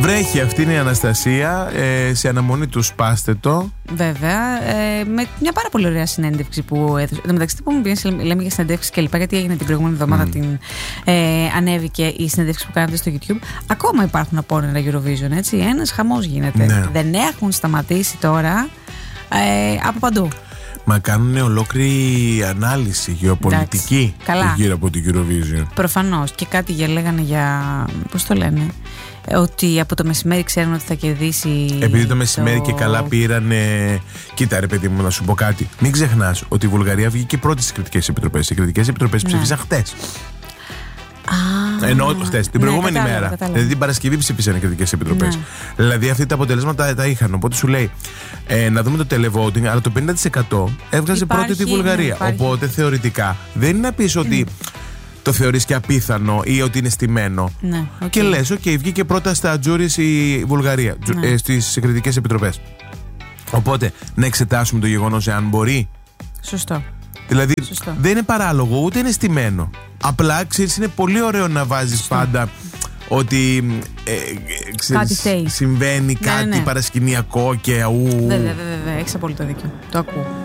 Βρέχει, αυτή είναι η Αναστασία. Σε αναμονή του σπάστε το. Βέβαια. Με μια πάρα πολύ ωραία συνέντευξη που έδωσε. Εν τω μεταξύ, λέμε για συνέντευξη και λοιπά, γιατί έγινε την προηγούμενη εβδομάδα. Ανέβηκε η συνέντευξη που κάνατε στο YouTube. Ακόμα υπάρχουν απόνερα Eurovision, έτσι. Ένας χαμός γίνεται. Ναι. Δεν έχουν σταματήσει τώρα από παντού. Μα κάνουν ολόκληρη ανάλυση γεωπολιτική γύρω από την Eurovision. Προφανώς. Και κάτι λέγανε για. Πώς το λένε? Ότι από το μεσημέρι ξέρουν ότι θα κερδίσει. Επειδή το μεσημέρι και καλά πήρανε. Κοίτα, ρε παιδί μου, να σου πω κάτι. Μην ξεχνάς ότι η Βουλγαρία βγήκε πρώτη στις κριτικές επιτροπές. Οι κριτικές επιτροπές ψήφισαν χτες. Ενώ χτες, την προηγούμενη μέρα. Δηλαδή την Παρασκευή ψήφισαν οι κριτικές επιτροπές. Δηλαδή αυτά τα αποτελέσματα τα είχαν. Οπότε σου λέει να δούμε το televoting, αλλά το 50% έβγαζε πρώτη τη Βουλγαρία. Οπότε θεωρητικά δεν είναι να πεις ότι το θεωρείς και απίθανο ή ότι είναι στημένο. Ναι, okay. Και λες, βγήκε πρώτα στα juries η Βουλγαρία, στις κριτικές επιτροπές. Οπότε να εξετάσουμε το γεγονός εάν μπορεί. Σωστό. Δηλαδή δεν είναι παράλογο, ούτε είναι στημένο. Απλά ξέρεις, είναι πολύ ωραίο να βάζεις πάντα ότι ξέρεις, συμβαίνει κάτι παρασκηνιακό και Βέβαια, έχεις απόλυτο δίκιο. Το ακούω.